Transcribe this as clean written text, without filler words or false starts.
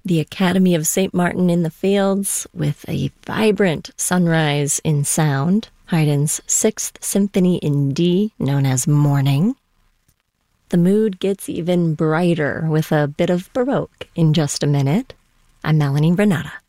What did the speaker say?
The Academy of St. Martin in the Fields with a vibrant sunrise in sound. Haydn's Sixth Symphony in D, known as Morning. The mood gets even brighter with a bit of Baroque in just a minute. I'm Melanie Renata.